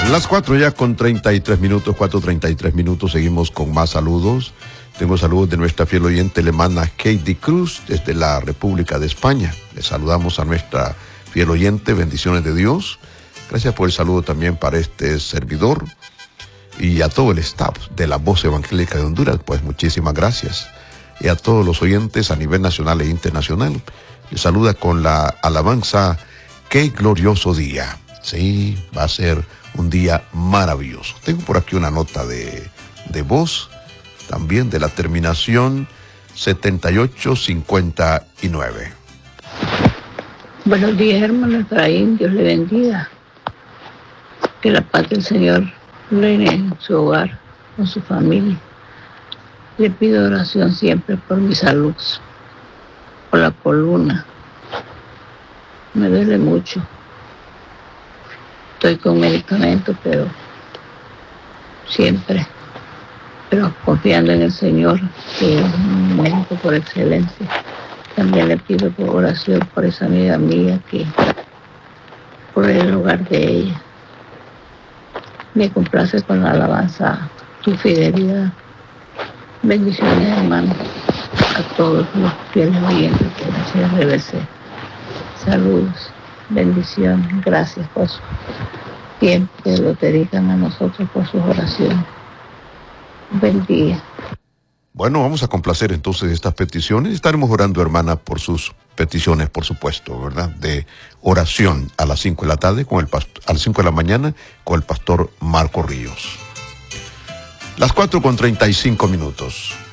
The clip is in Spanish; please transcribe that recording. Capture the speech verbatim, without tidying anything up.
Las cuatro ya con treinta y tres minutos, cuatro treinta y tres minutos, seguimos con más saludos. Tengo saludos de nuestra fiel oyente alemana Katie Cruz desde la República de España. Le saludamos a nuestra fiel oyente, bendiciones de Dios. Gracias por el saludo también para este servidor y a todo el staff de la Voz Evangélica de Honduras, pues muchísimas gracias. Y a todos los oyentes a nivel nacional e internacional, les saluda con la alabanza Qué glorioso día. Sí, va a ser un día maravilloso. Tengo por aquí una nota de, de voz, también de la terminación setenta y ocho cincuenta y nueve. Buenos días, hermano Efraín, Dios le bendiga. Que la paz del Señor reine en su hogar, con su familia. Le pido oración siempre por mi salud, por la columna. Me duele mucho. Estoy con medicamentos, pero siempre, pero confiando en el Señor, que es un médico por excelencia. También le pido por oración por esa amiga mía, que por el hogar de ella. Me complace con la alabanza, tu fidelidad. Bendiciones, hermano, a todos los fieles oyentes de la R B C. Saludos, bendiciones, gracias por su tiempo que lo dedican a nosotros, por sus oraciones. Buen día. Bueno, vamos a complacer entonces estas peticiones. Estaremos orando, hermana, por sus peticiones, por supuesto, ¿verdad? De oración a las cinco de la tarde, con el pastor, a las cinco de la mañana, con el pastor Marco Ríos. Las cuatro con treinta y cinco minutos.